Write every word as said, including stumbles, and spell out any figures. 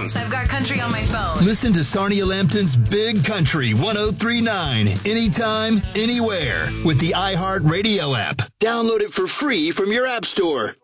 device. I've got country on my phone. Listen to Sarnia Lambton's Big Country one oh three point nine anytime, anywhere with the iHeartRadio app. Download it for free from your app store.